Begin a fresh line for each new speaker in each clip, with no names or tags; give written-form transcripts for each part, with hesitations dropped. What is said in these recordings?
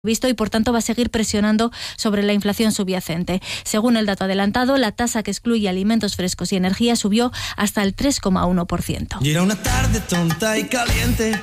visto y por tanto va a seguir presionando sobre la inflación subyacente. Según el dato adelantado, la tasa que excluye alimentos frescos y energía subió hasta el 3,1%.
Y era una tarde tonta y caliente.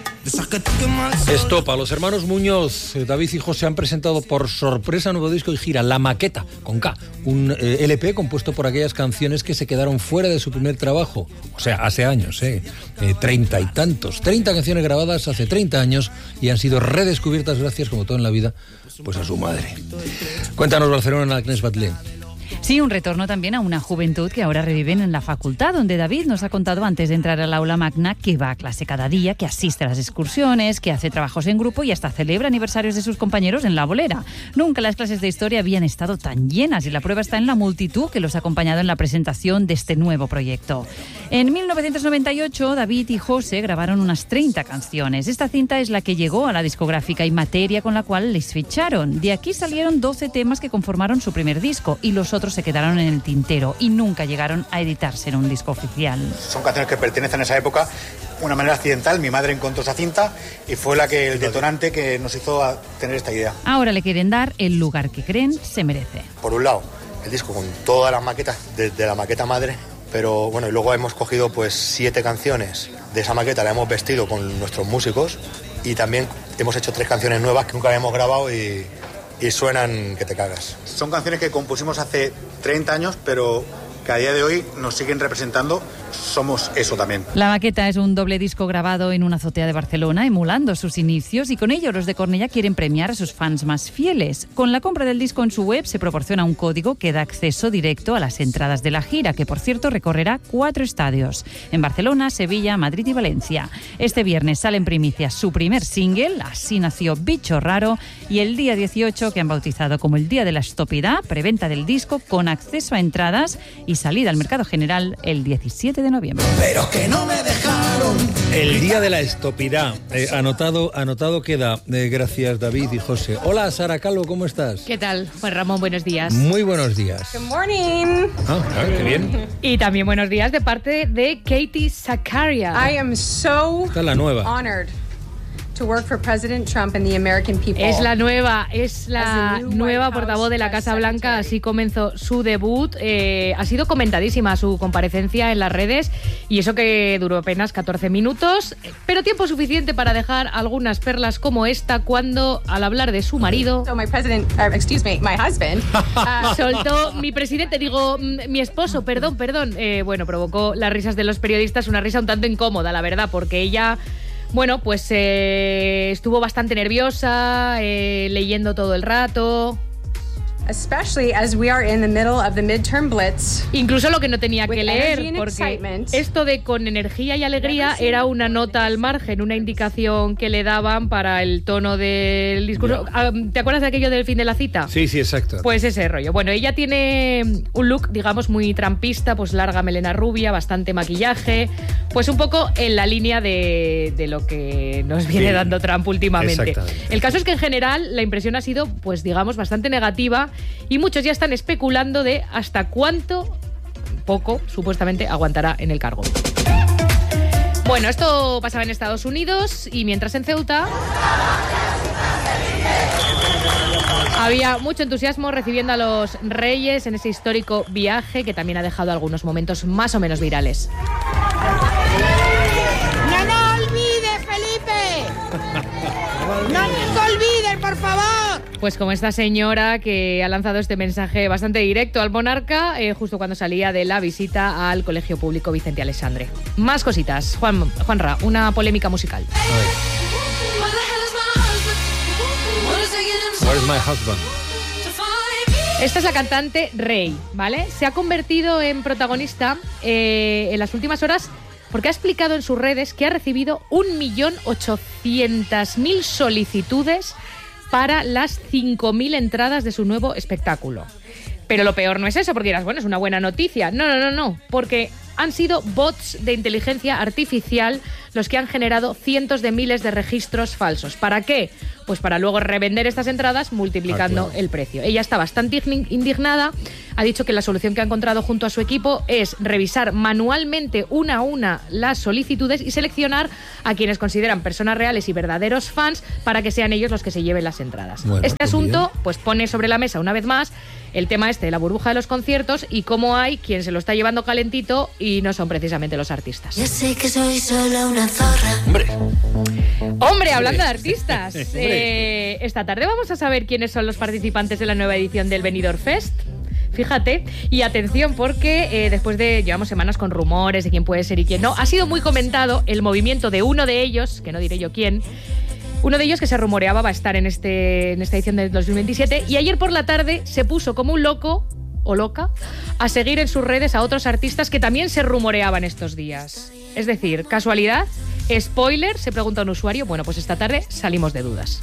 Estopa, los hermanos Muñoz, David y José han presentado por sorpresa nuevo disco y gira, La Maqueta, con K, un LP compuesto por aquellas canciones que se quedaron fuera de su primer trabajo, o sea, hace años, 30 y tantos, 30 canciones grabadas hace 30 años y han sido redescubiertas gracias, como todo en la vida, pues a su madre. Cuéntanos, Barcelona, Agnès Batlle.
Sí, un retorno también a una juventud que ahora reviven en la facultad, donde David nos ha contado antes de entrar al aula magna que va a clase cada día, que asiste a las excursiones, que hace trabajos en grupo y hasta celebra aniversarios de sus compañeros en la bolera. Nunca las clases de historia habían estado tan llenas y la prueba está en la multitud que los ha acompañado en la presentación de este nuevo proyecto. En 1998, David y José grabaron unas 30 canciones. Esta cinta es la que llegó a la discográfica y Materia, con la cual les ficharon. De aquí salieron 12 temas que conformaron su primer disco y los otros se quedaron en el tintero y nunca llegaron a editarse en un disco oficial.
Son canciones que pertenecen a esa época. De una manera accidental, mi madre encontró esa cinta y fue el detonante que nos hizo tener esta idea.
Ahora le quieren dar el lugar que creen se merece.
Por un lado, el disco con todas las maquetas, desde la maqueta madre, pero bueno, y luego hemos cogido pues 7 canciones de esa maqueta, la hemos vestido con nuestros músicos y también hemos hecho 3 canciones nuevas que nunca habíamos grabado y suenan que te cagas. Son canciones que compusimos hace 30 años, pero que a día de hoy nos siguen representando. Somos eso también.
La Maqueta es un doble disco grabado en una azotea de Barcelona, emulando sus inicios, y con ello los de Cornellà quieren premiar a sus fans más fieles. Con la compra del disco en su web se proporciona un código que da acceso directo a las entradas de la gira, que por cierto recorrerá 4 estadios, en Barcelona, Sevilla, Madrid y Valencia. Este viernes sale en primicia su primer single, Así nació Bicho Raro, y el día 18, que han bautizado como el Día de la Estopidad, preventa del disco con acceso a entradas y salida al mercado general el 17 de noviembre.
Pero que no me dejaron.
El Día de la Estopidad. Anotado queda. Gracias, David y José. Hola, Sara Calvo, ¿cómo estás?
¿Qué tal? Juan Ramón, buenos días.
Muy buenos días.
Good morning.
Qué bien.
Y también buenos días de parte de Katie Sacaria.
I am so
Esta es la nueva.
honored to work for President Trump and the American people.
Es la nueva portavoz de la Casa Blanca, así comenzó su debut. Ha sido comentadísima su comparecencia en las redes y eso que duró apenas 14 minutos, pero tiempo suficiente para dejar algunas perlas como esta cuando, al hablar de su marido,
So my husband,
soltó mi esposo, perdón. Provocó las risas de los periodistas, una risa un tanto incómoda, la verdad, porque ella... Bueno, pues estuvo bastante nerviosa, leyendo todo el rato.
especially as we are in the middle of the midterm blitz.
Incluso lo que no tenía que leer, porque
excitement.
esto de con energía y alegría era una nota al margen, una indicación que le daban para el tono del discurso. ¿Te acuerdas de aquello del fin de la cita?
Sí, exacto.
Pues ese rollo. Bueno, ella tiene un look, digamos, muy trampista, pues larga melena rubia, bastante maquillaje, pues un poco en la línea de lo que nos viene dando Trump últimamente. El caso es que en general la impresión ha sido, pues digamos, bastante negativa y muchos ya están especulando de hasta cuánto poco, supuestamente, aguantará en el cargo. Bueno, esto pasaba en Estados Unidos y mientras en Ceuta había mucho entusiasmo recibiendo a los reyes en ese histórico viaje que también ha dejado algunos momentos más o menos virales.
¡No nos olvide, Felipe! ¡No nos olvide, por favor!
Pues como esta señora que ha lanzado este mensaje bastante directo al monarca justo cuando salía de la visita al Colegio Público Vicente Aleixandre. Más cositas. Juanra, una polémica musical.
Where's my husband?
Esta es la cantante Rey, ¿vale? Se ha convertido en protagonista en las últimas horas porque ha explicado en sus redes que ha recibido 1.800.000 solicitudes para las 5.000 entradas de su nuevo espectáculo. Pero lo peor no es eso, porque dirás, bueno, es una buena noticia. No, porque han sido bots de inteligencia artificial los que han generado cientos de miles de registros falsos. ¿Para qué? Pues para luego revender estas entradas multiplicando el precio. Ella está bastante indignada, ha dicho que la solución que ha encontrado junto a su equipo es revisar manualmente una a una las solicitudes y seleccionar a quienes consideran personas reales y verdaderos fans para que sean ellos los que se lleven las entradas.
Bueno,
este asunto pues pone sobre la mesa una vez más el tema de la burbuja de los conciertos y cómo hay quien se lo está llevando calentito y no son precisamente los artistas.
Yo sé que soy solo una zorra.
¡Hombre, hablando de artistas! Esta tarde vamos a saber quiénes son los participantes de la nueva edición del Benidorm Fest. Fíjate, y atención porque llevamos semanas con rumores de quién puede ser y quién no. Ha sido muy comentado el movimiento de uno de ellos, que no diré yo quién, uno de ellos que se rumoreaba va a estar en esta edición del 2027, y ayer por la tarde se puso como un loco o loca a seguir en sus redes a otros artistas que también se rumoreaban estos días. Es decir, ¿casualidad? ¿Spoiler?, se pregunta un usuario. Bueno, pues esta tarde salimos de dudas.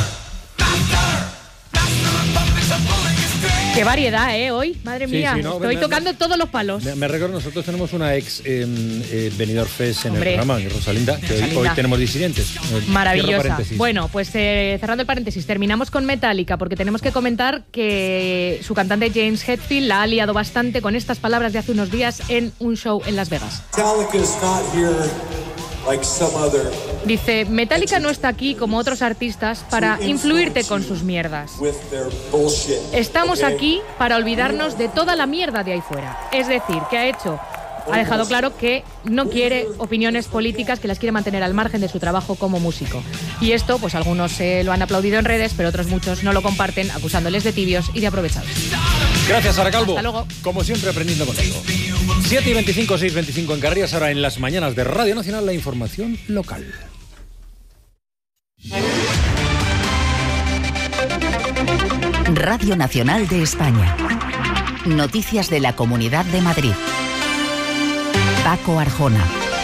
Qué variedad, hoy. Madre mía, sí, estoy tocando todos los palos.
Me recuerdo, nosotros tenemos una ex Benidorm Fest en el programa, Rosalinda, que hoy tenemos disidentes.
Maravillosa. Bueno, pues cerrando el paréntesis, terminamos con Metallica, porque tenemos que comentar que su cantante James Hetfield la ha liado bastante con estas palabras de hace unos días en un show en Las Vegas. Dice, Metallica no está aquí como otros artistas para influirte con sus mierdas. Estamos aquí para olvidarnos de toda la mierda de ahí fuera. Es decir, que ha dejado claro que no quiere opiniones políticas, que las quiere mantener al margen de su trabajo como músico. Y esto, pues algunos lo han aplaudido en redes, pero otros muchos no lo comparten, acusándoles de tibios y de aprovechados.
Gracias, Sara Calvo.
Hasta luego.
Como siempre, aprendiendo contigo. 7:25, 6:25 en Canarias, ahora en las mañanas de Radio Nacional, la información local.
Radio Nacional de España. Noticias de la Comunidad de Madrid. Paco Arjona.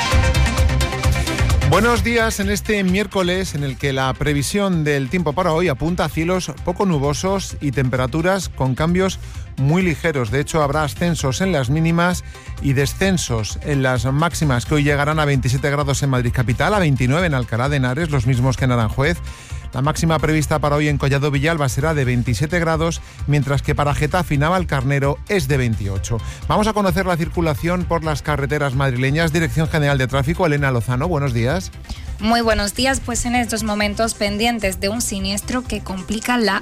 Buenos días en este miércoles en el que la previsión del tiempo para hoy apunta a cielos poco nubosos y temperaturas con cambios muy ligeros. De hecho, habrá ascensos en las mínimas y descensos en las máximas, que hoy llegarán a 27 grados en Madrid capital, a 29 en Alcalá de Henares, los mismos que en Aranjuez. La máxima prevista para hoy en Collado Villalba será de 27 grados, mientras que para Getafe y Navalcarnero es de 28. Vamos a conocer la circulación por las carreteras madrileñas. Dirección General de Tráfico, Elena Lozano, buenos días.
Muy buenos días, pues en estos momentos pendientes de un siniestro que complica la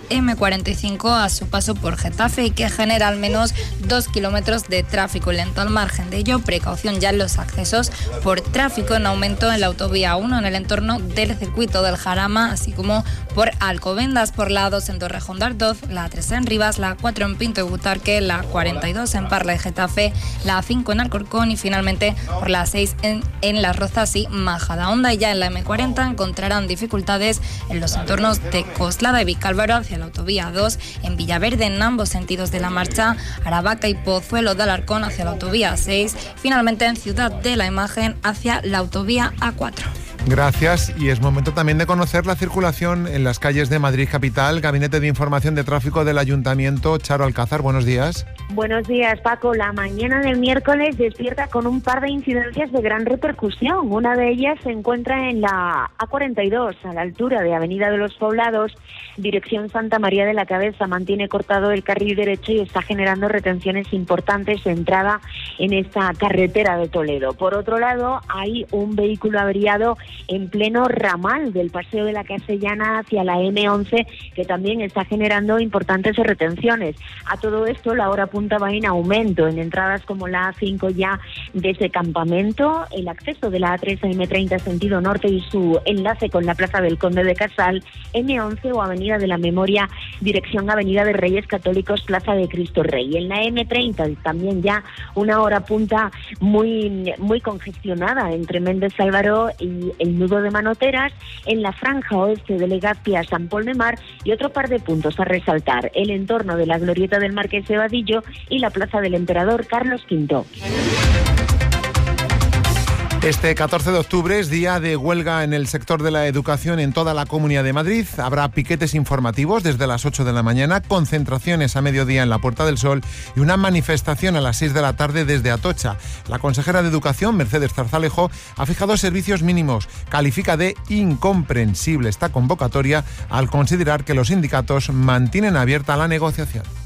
M45 a su paso por Getafe y que genera al menos 2 kilómetros de tráfico lento. Al margen de ello, precaución ya en los accesos por tráfico en aumento en la autovía 1 en el entorno del circuito del Jarama, así como por Alcobendas, por la 2 en Torrejón de Ardoz, la 3 en Rivas, la 4 en Pinto de Butarque, la 42 en Parla y Getafe, la 5 en Alcorcón y finalmente por la 6 en Las Rozas y Majadahonda. Y ya en la M40 encontrarán dificultades en los entornos de Coslada y Vicálvaro hacia la autovía 2, en Villaverde en ambos sentidos de la marcha, Aravaca y Pozuelo de Alarcón hacia la autovía 6, finalmente en Ciudad de la Imagen hacia la autovía A4.
Gracias, y es momento también de conocer la circulación en las calles de Madrid capital. Gabinete de Información de Tráfico del Ayuntamiento, Charo Alcázar, buenos días.
Buenos días, Paco. La mañana del miércoles despierta con un par de incidencias de gran repercusión. Una de ellas se encuentra en la A42, a la altura de Avenida de los Poblados, dirección Santa María de la Cabeza. Mantiene cortado el carril derecho y está generando retenciones importantes de entrada en esta carretera de Toledo. Por otro lado, hay un vehículo averiado en pleno ramal del Paseo de la Castellana hacia la M11, que también está generando importantes retenciones. A todo esto, la hora punta va en aumento en entradas como la A5 ya desde Campamento, el acceso de la A3 a M30 sentido norte y su enlace con la Plaza del Conde de Casal, M11 o Avenida de la Memoria, dirección Avenida de Reyes Católicos, Plaza de Cristo Rey. En la M30 también ya una hora punta muy congestionada entre Méndez Álvaro y el nudo de Manoteras, en la franja oeste de Legazpia, San Pol de Mar, y otro par de puntos a resaltar: el entorno de la glorieta del Marqués de Vadillo y la Plaza del Emperador Carlos V.
Este 14 de octubre es día de huelga en el sector de la educación en toda la Comunidad de Madrid. Habrá piquetes informativos desde las 8 de la mañana, concentraciones a mediodía en la Puerta del Sol y una manifestación a las 6 de la tarde desde Atocha. La consejera de Educación, Mercedes Zarzalejo, ha fijado servicios mínimos. Califica de incomprensible esta convocatoria al considerar que los sindicatos mantienen abierta la negociación.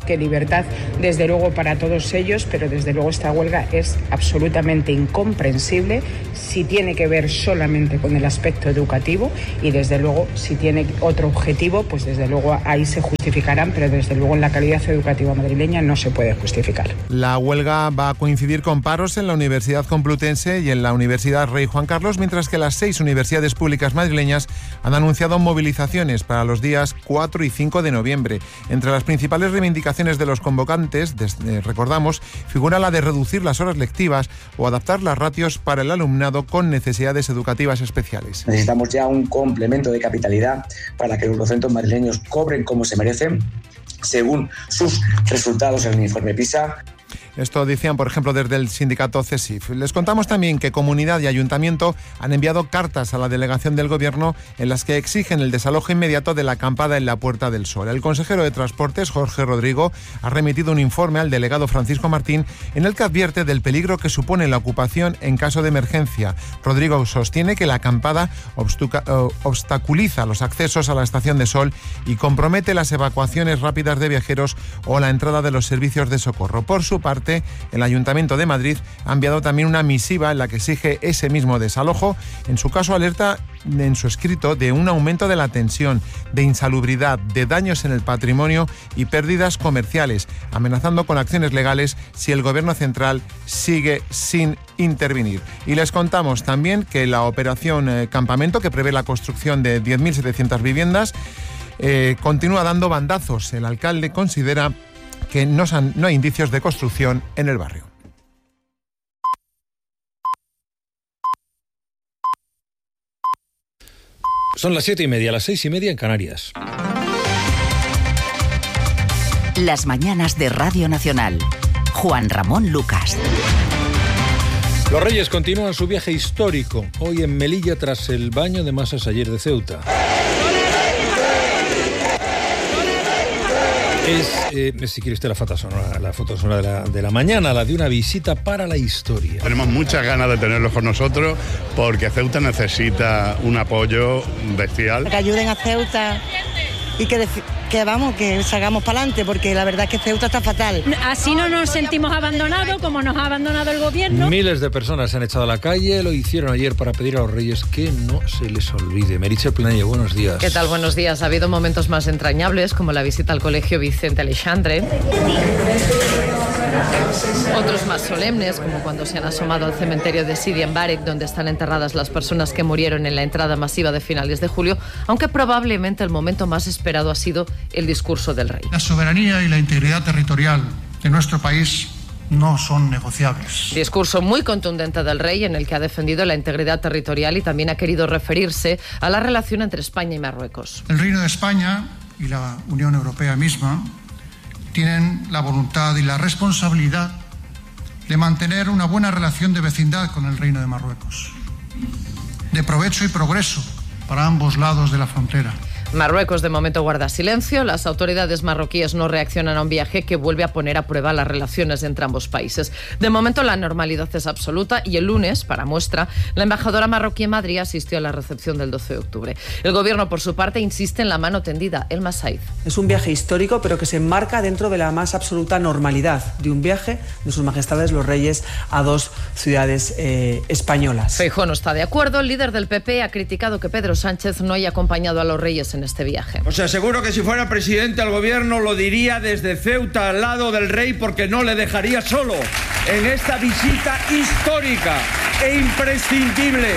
Que libertad, desde luego, para todos ellos, pero desde luego esta huelga es absolutamente incomprensible si tiene que ver solamente con el aspecto educativo y desde luego si tiene otro objetivo, pues desde luego ahí se justificarán, pero desde luego en la calidad educativa madrileña no se puede justificar.
La huelga va a coincidir con paros en la Universidad Complutense y en la Universidad Rey Juan Carlos, mientras que las 6 universidades públicas madrileñas han anunciado movilizaciones para los días 4 y 5 de noviembre. Entre las principales reivindicaciones de los convocantes, recordamos, figura la de reducir las horas lectivas o adaptar las ratios para el alumnado con necesidades educativas especiales.
Necesitamos ya un complemento de capitalidad para que los docentes madrileños cobren como se merecen, según sus resultados en el informe PISA.
Esto decían, por ejemplo, desde el sindicato CESIF. Les contamos también que Comunidad y Ayuntamiento han enviado cartas a la delegación del Gobierno en las que exigen el desalojo inmediato de la acampada en la Puerta del Sol. El consejero de Transportes, Jorge Rodrigo, ha remitido un informe al delegado Francisco Martín en el que advierte del peligro que supone la ocupación en caso de emergencia. Rodrigo sostiene que la acampada obstaculiza los accesos a la Estación de Sol y compromete las evacuaciones rápidas de viajeros o la entrada de los servicios de socorro. Por su parte, el Ayuntamiento de Madrid ha enviado también una misiva en la que exige ese mismo desalojo. En su caso, alerta en su escrito de un aumento de la tensión, de insalubridad, de daños en el patrimonio y pérdidas comerciales, amenazando con acciones legales si el Gobierno central sigue sin intervenir. Y les contamos también que la operación Campamento, que prevé la construcción de 10.700 viviendas, continúa dando bandazos. El alcalde considera que no hay indicios de construcción en el barrio.
Son las 7:30, las 6:30 en Canarias.
Las mañanas de Radio Nacional. Juan Ramón Lucas.
Los Reyes continúan su viaje histórico, hoy en Melilla tras el baño de masas ayer de Ceuta. Es, si quiere usted, la foto sonora de la mañana, la de una visita para la historia.
Tenemos muchas ganas de tenerlos con nosotros porque Ceuta necesita un apoyo bestial.
Que ayuden a Ceuta y que salgamos para adelante, porque la verdad es que Ceuta está fatal.
Así no nos sentimos abandonados como nos ha abandonado el gobierno.
Miles de personas se han echado a la calle, lo hicieron ayer para pedir a los Reyes que no se les olvide. Meritxell Planella, buenos días.
¿Qué tal? Buenos días. Ha habido momentos más entrañables, como la visita al colegio Vicente Aleixandre. Otros más solemnes, como cuando se han asomado al cementerio de Sidi en Mbarek, donde están enterradas las personas que murieron en la entrada masiva de finales de julio, aunque probablemente el momento más esperado ha sido el discurso del rey.
La soberanía y la integridad territorial de nuestro país no son negociables.
Discurso muy contundente del rey, en el que ha defendido la integridad territorial y también ha querido referirse a la relación entre España y Marruecos.
El Reino de España y la Unión Europea misma tienen la voluntad y la responsabilidad de mantener una buena relación de vecindad con el Reino de Marruecos, de provecho y progreso para ambos lados de la frontera.
Marruecos de momento guarda silencio. Las autoridades marroquíes no reaccionan a un viaje que vuelve a poner a prueba las relaciones entre ambos países. De momento la normalidad es absoluta y el lunes, para muestra, la embajadora marroquí en Madrid asistió a la recepción del 12 de octubre. El gobierno, por su parte, insiste en la mano tendida. Elma Said.
Es un viaje histórico, pero que se enmarca dentro de la más absoluta normalidad de un viaje de sus majestades los reyes a dos ciudades españolas.
Feijóo no está de acuerdo. El líder del PP ha criticado que Pedro Sánchez no haya acompañado a los reyes en este viaje.
Os aseguro que si fuera presidente del gobierno lo diría desde Ceuta al lado del rey, porque no le dejaría solo en esta visita histórica e imprescindible.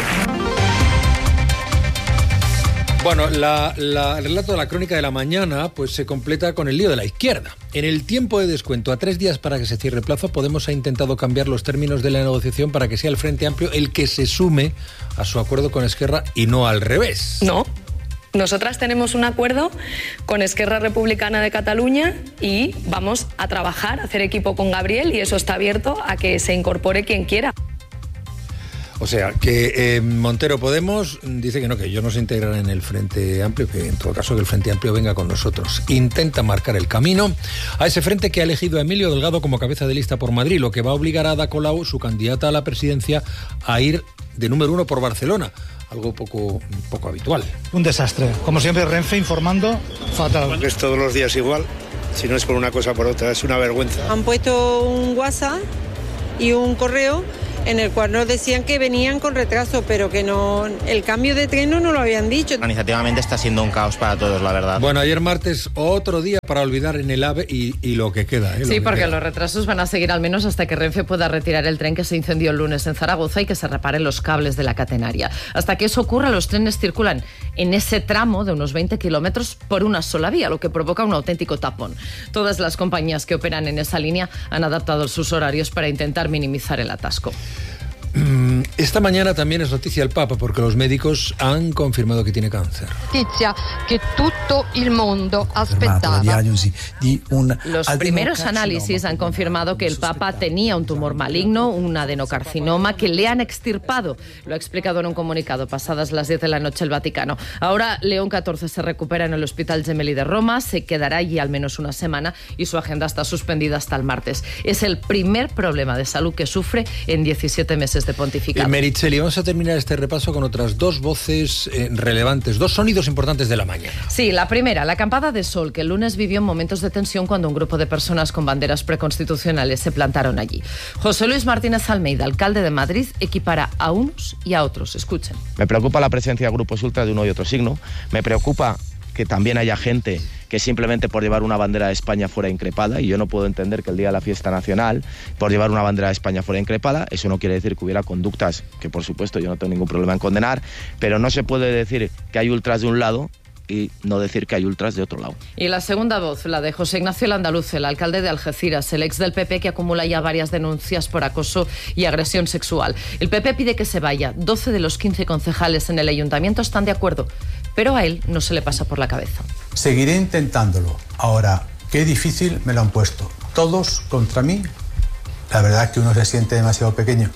Bueno, el relato de la crónica de la mañana pues se completa con el lío de la izquierda. En el tiempo de descuento, a 3 días para que se cierre el plazo, Podemos ha intentado cambiar los términos de la negociación para que sea el Frente Amplio el que se sume a su acuerdo con Esquerra y no al revés.
No. Nosotras tenemos un acuerdo con Esquerra Republicana de Cataluña y vamos a trabajar, a hacer equipo con Gabriel, y eso está abierto a que se incorpore quien quiera.
O sea, que Montero Podemos dice que no, que ellos no se integrarán en el Frente Amplio, que en todo caso que el Frente Amplio venga con nosotros. Intenta marcar el camino a ese frente que ha elegido a Emilio Delgado como cabeza de lista por Madrid, lo que va a obligar a Ada Colau, su candidata a la presidencia, a ir de número 1 por Barcelona. Algo poco habitual.
Un desastre. Como siempre, Renfe informando fatal.
Es todos los días igual.
Si no es por una cosa o por otra, es una vergüenza.
Han puesto un WhatsApp y un correo en el cual nos decían que venían con retraso, pero que no, el cambio de tren no nos lo habían dicho.
Organizativamente está siendo un caos para todos, la verdad.
Bueno, ayer martes, otro día para olvidar en el AVE y lo que queda.
Sí, porque los retrasos van a seguir al menos hasta que Renfe pueda retirar el tren que se incendió el lunes en Zaragoza y que se reparen los cables de la catenaria. Hasta que eso ocurra, los trenes circulan en ese tramo de unos 20 kilómetros por una sola vía, lo que provoca un auténtico tapón. Todas las compañías que operan en esa línea han adaptado sus horarios para intentar minimizar el atasco.
Esta mañana también es noticia el Papa porque los médicos han confirmado que tiene cáncer.
Noticia que todo el mundo aspettava.
Los primeros análisis han confirmado que el Papa tenía un tumor maligno, un adenocarcinoma, que le han extirpado. Lo ha explicado en un comunicado pasadas las 10 de la noche el Vaticano. Ahora León XIV se recupera en el Hospital Gemelli de Roma, se quedará allí al menos una semana y su agenda está suspendida hasta el martes. Es el primer problema de salud que sufre en 17 meses de pontificado.
Meritxell, vamos a terminar este repaso con otras dos voces relevantes, dos sonidos importantes de la mañana.
Sí, la primera, la acampada de sol, que el lunes vivió momentos de tensión cuando un grupo de personas con banderas preconstitucionales se plantaron allí. José Luis Martínez Almeida, alcalde de Madrid, equipara a unos y a otros. Escuchen.
Me preocupa la presencia de grupos ultra de uno y otro signo. Me preocupa que también haya gente que simplemente por llevar una bandera de España fuera increpada, y yo no puedo entender que el día de la fiesta nacional, por llevar una bandera de España fuera increpada. Eso no quiere decir que hubiera conductas que, por supuesto, yo no tengo ningún problema en condenar, pero no se puede decir que hay ultras de un lado y no decir que hay ultras de otro lado.
Y la segunda voz, la de José Ignacio Landaluce, el alcalde de Algeciras, el ex del PP, que acumula ya varias denuncias por acoso y agresión sexual. El PP pide que se vaya. 12 de los 15 concejales en el ayuntamiento están de acuerdo, pero a él no se le pasa por la cabeza.
Seguiré intentándolo. Ahora, qué difícil me lo han puesto. Todos contra mí. La verdad es que uno se siente demasiado pequeño.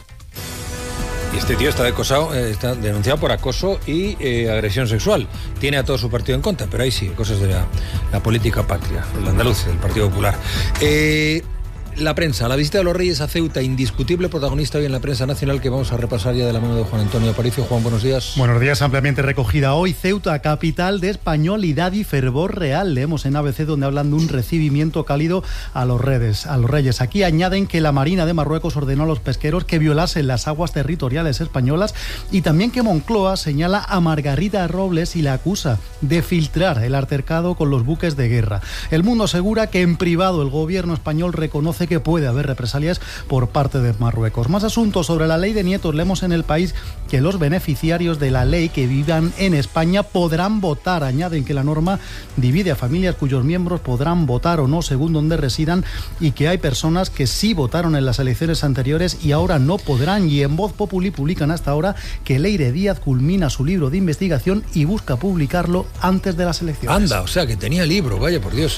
Y este tío está está denunciado por acoso y agresión sexual. Tiene a todo su partido en contra, pero ahí sí, cosas de la política patria, el andaluz, del Partido Popular. La prensa, la visita de los Reyes a Ceuta, indiscutible protagonista hoy en la prensa nacional, que vamos a repasar ya de la mano de Juan Antonio Aparicio. Juan, buenos días.
Buenos días, ampliamente recogida hoy. Ceuta, capital de españolidad y fervor real. Leemos en ABC donde hablan de un recibimiento cálido a los reyes. Aquí añaden que la Marina de Marruecos ordenó a los pesqueros que violasen las aguas territoriales españolas y también que Moncloa señala a Margarita Robles y la acusa de filtrar el altercado con los buques de guerra. El Mundo asegura que en privado el gobierno español reconoce que puede haber represalias por parte de Marruecos. Más asuntos sobre la ley de nietos. Leemos en El País que los beneficiarios de la ley que vivan en España podrán votar. Añaden que la norma divide a familias cuyos miembros podrán votar o no según donde residan y que hay personas que sí votaron en las elecciones anteriores y ahora no podrán. Y en Voz Populi publican hasta ahora que Leire Díaz culmina su libro de investigación y busca publicarlo antes de las elecciones.
Anda, o sea que tenía libro, vaya por Dios.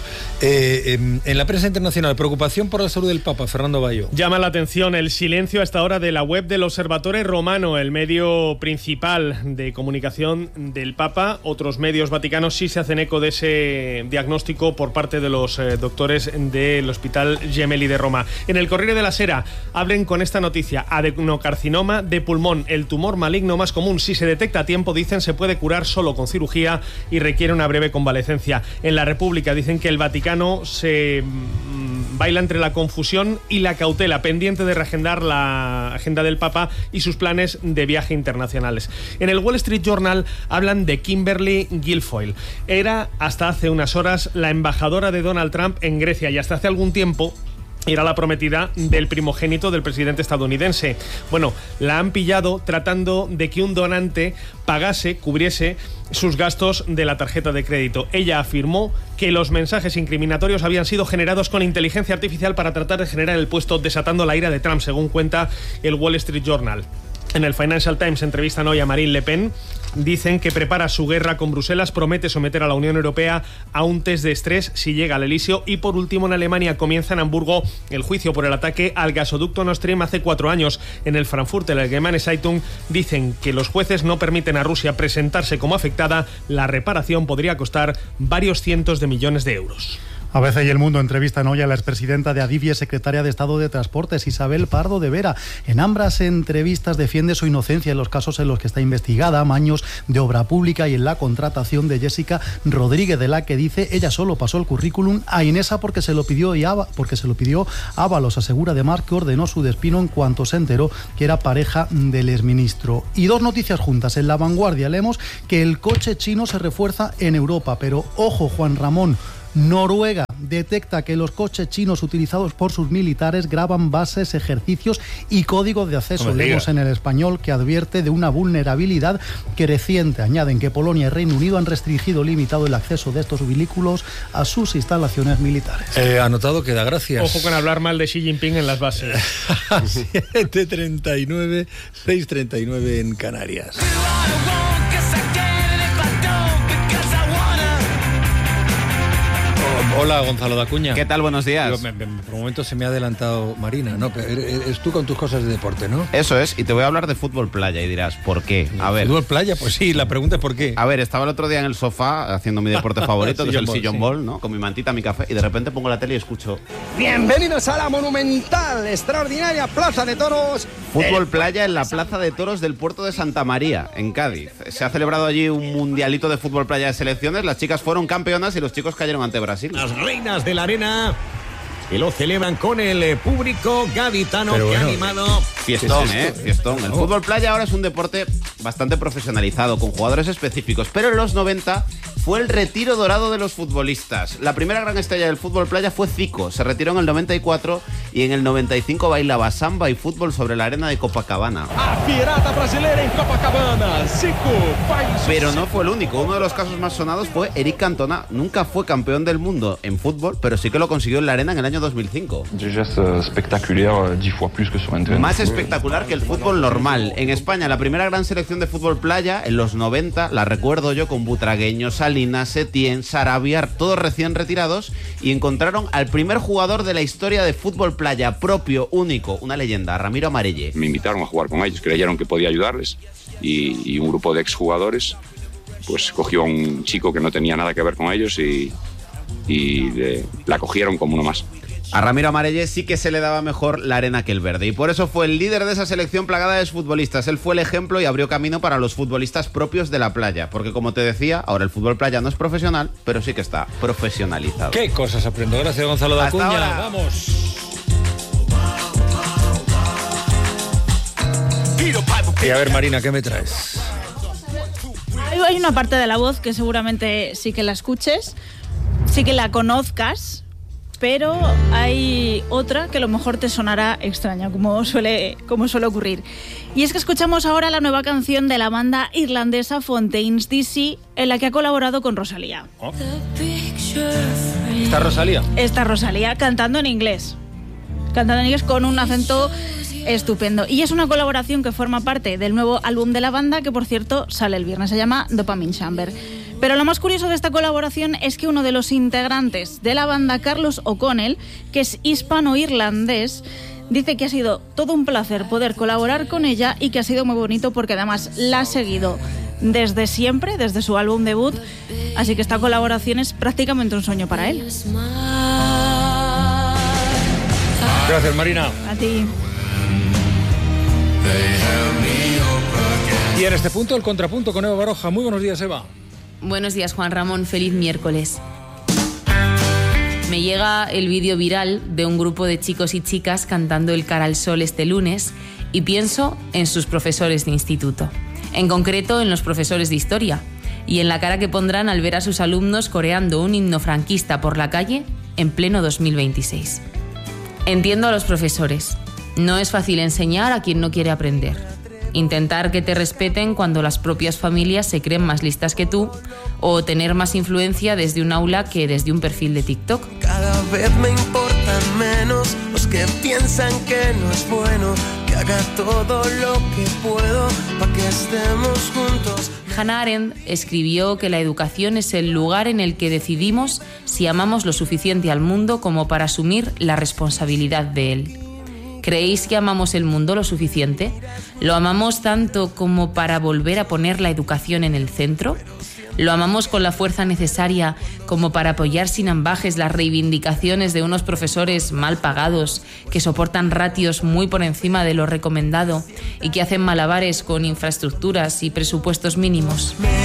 En la prensa internacional, preocupación por la salud del Papa, Fernando Bayo.
Llama la atención el silencio hasta ahora de la web del Osservatore Romano, el medio principal de comunicación del Papa. Otros medios vaticanos sí se hacen eco de ese diagnóstico por parte de los doctores del Hospital Gemelli de Roma. En el Corriere della Sera hablen con esta noticia: adenocarcinoma de pulmón, el tumor maligno más común. Si se detecta a tiempo, dicen, se puede curar solo con cirugía y requiere una breve convalecencia. En La República dicen que el Vaticano se baila entre la confusión y la cautela, pendiente de reagendar la agenda del Papa y sus planes de viaje internacionales. En el Wall Street Journal hablan de Kimberly Guilfoyle. Era hasta hace unas horas la embajadora de Donald Trump en Grecia y hasta hace algún tiempo era la prometida del primogénito del presidente estadounidense. Bueno, la han pillado tratando de que un donante cubriese sus gastos de la tarjeta de crédito. Ella afirmó que los mensajes incriminatorios habían sido generados con inteligencia artificial para tratar de generar el puesto, desatando la ira de Trump, según cuenta el Wall Street Journal. En el Financial Times entrevistan hoy a Marine Le Pen. Dicen que prepara su guerra con Bruselas, promete someter a la Unión Europea a un test de estrés si llega al Elíseo. Y por último, en Alemania comienza en Hamburgo el juicio por el ataque al gasoducto Nord Stream hace 4 años. En el Frankfurter Allgemeine Zeitung dicen que los jueces no permiten a Rusia presentarse como afectada. La reparación podría costar varios cientos de millones de euros.
ABC y El Mundo entrevistan hoy a la expresidenta de Adif y secretaria de Estado de Transportes, Isabel Pardo de Vera. En ambas entrevistas defiende su inocencia en los casos en los que está investigada, amaños de obra pública y en la contratación de Jessica Rodríguez, de la que dice ella solo pasó el currículum a Inesa porque se lo pidió Ábalos. Asegura además que ordenó su despido en cuanto se enteró que era pareja del exministro. Y dos noticias juntas. En La Vanguardia leemos que el coche chino se refuerza en Europa, pero ojo, Juan Ramón, Noruega detecta que los coches chinos utilizados por sus militares graban bases, ejercicios y códigos de acceso. Leemos en El Español que advierte de una vulnerabilidad creciente. Añaden que Polonia y Reino Unido han restringido o limitado el acceso de estos vehículos a sus instalaciones militares.
Anotado queda, gracias.
Ojo con hablar mal de Xi Jinping en las bases.
7:39, 6:39 en Canarias. Hola, Gonzalo Dacuña.
¿Qué tal? Buenos días.
Por un momento se me ha adelantado Marina, ¿no? Pero eres tú con tus cosas de deporte, ¿no?
Eso es, y te voy a hablar de fútbol playa y dirás, ¿por qué? A ver.
¿Fútbol playa? Pues sí, la pregunta es ¿por qué?
A ver, estaba el otro día en el sofá haciendo mi deporte favorito, que es el sillón ball, ¿no? Con mi mantita, mi café, y de repente pongo la tele y escucho...
Bienvenidos a la monumental, extraordinaria Plaza de Toros.
Fútbol playa en la Plaza de Toros del puerto de Santa María, en Cádiz. Se ha celebrado allí un mundialito de fútbol playa de selecciones, las chicas fueron campeonas y los chicos cayeron ante Brasil.
Las reinas de la arena, que lo celebran con el público gaditano que ha animado.
Fiestón, fiestón. El fútbol playa ahora es un deporte bastante profesionalizado, con jugadores específicos, pero en los 90 fue el retiro dorado de los futbolistas. La primera gran estrella del fútbol playa fue Zico, se retiró en el 94 y en el 95 bailaba samba y fútbol sobre la arena de Copacabana.
A pirata brasileira en Copacabana, Zico.
Pero no fue el único, uno de los casos más sonados fue Eric Cantona. Nunca fue campeón del mundo en fútbol, pero sí que lo consiguió en la arena en el año 2005. Más espectacular que el fútbol normal. En España, la primera gran selección de fútbol playa, en los 90, la recuerdo yo con Butragueño, Salinas, Setién, Sarabia, todos recién retirados, y encontraron al primer jugador de la historia de fútbol playa, propio, único, una leyenda, Ramiro Amarelle.
Me invitaron a jugar con ellos, creyeron que podía ayudarles, y un grupo de exjugadores pues cogió a un chico que no tenía nada que ver con ellos y la cogieron como uno más.
A Ramiro Amarelle sí que se le daba mejor la arena que el verde, y por eso fue el líder de esa selección plagada de futbolistas. Él fue el ejemplo y abrió camino para los futbolistas propios de la playa, porque como te decía, ahora el fútbol playa no es profesional, pero sí que está profesionalizado.
¿Qué cosas aprendo? Gracias, Gonzalo Dacuña. Vamos. Y a ver, Marina, ¿qué me traes?
Hay una parte de la voz que seguramente sí que la escuches, sí que la conozcas, pero hay otra que a lo mejor te sonará extraña, como suele ocurrir. Y es que escuchamos ahora la nueva canción de la banda irlandesa Fontaines DC, en la que ha colaborado con Rosalía.
Oh. ¿Está Rosalía?
Está Rosalía cantando en inglés. Cantando en inglés con un acento estupendo. Y es una colaboración que forma parte del nuevo álbum de la banda, que por cierto sale el viernes, se llama Dopamine Chamber. Pero lo más curioso de esta colaboración es que uno de los integrantes de la banda, Carlos O'Connell, que es hispano-irlandés, dice que ha sido todo un placer poder colaborar con ella y que ha sido muy bonito porque además la ha seguido desde siempre, desde su álbum debut, así que esta colaboración es prácticamente un sueño para él.
Gracias, Marina.
A ti.
Y en este punto, el contrapunto con Eva Baroja. Muy buenos días, Eva.
Buenos días, Juan Ramón. Feliz miércoles. Me llega el vídeo viral de un grupo de chicos y chicas cantando el Cara al Sol este lunes y pienso en sus profesores de instituto. En concreto, en los profesores de historia y en la cara que pondrán al ver a sus alumnos coreando un himno franquista por la calle en pleno 2026. Entiendo a los profesores. No es fácil enseñar a quien no quiere aprender. Intentar que te respeten cuando las propias familias se creen más listas que tú, o tener más influencia desde un aula que desde un perfil de TikTok.
Cada vez me importan menos los que piensan que no es bueno, que haga todo lo que puedo para que estemos juntos.
Hannah Arendt escribió que la educación es el lugar en el que decidimos si amamos lo suficiente al mundo como para asumir la responsabilidad de él. ¿Creéis que amamos el mundo lo suficiente? ¿Lo amamos tanto como para volver a poner la educación en el centro? Lo amamos con la fuerza necesaria como para apoyar sin ambajes las reivindicaciones de unos profesores mal pagados que soportan ratios muy por encima de lo recomendado y que hacen malabares con infraestructuras y presupuestos mínimos.